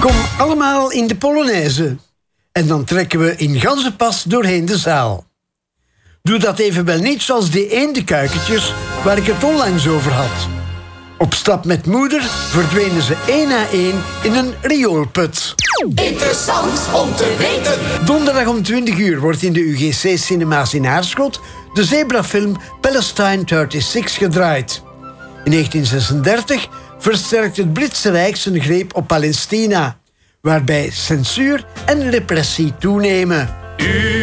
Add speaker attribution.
Speaker 1: Kom allemaal in de Polonaise. En dan trekken we in ganzenpas doorheen de zaal. Doe dat evenwel niet zoals die eendenkuikentjes waar ik het onlangs over had. Op stap met moeder verdwenen ze één na één in een rioolput.
Speaker 2: Interessant om te weten.
Speaker 1: Donderdag om 20 uur wordt in de UGC-cinema's in Aarschot de zebrafilm Palestine 36 gedraaid. In 1936 versterkt het Britse Rijk zijn greep op Palestina, waarbij censuur en repressie toenemen.